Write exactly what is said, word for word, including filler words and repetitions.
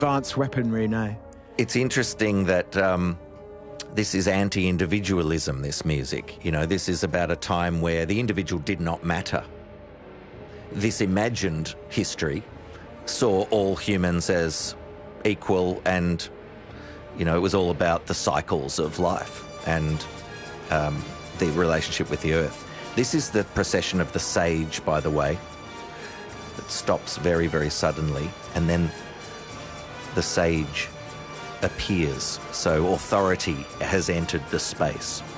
advanced weaponry now. It's interesting that um, this is anti-individualism, this music. You know, this is about a time where the individual did not matter. This imagined history saw all humans as equal, and, you know, it was all about the cycles of life and um, the relationship with the earth. This is the procession of the sage, by the way. It stops very, very suddenly, and then the sage appears. So authority has entered the space.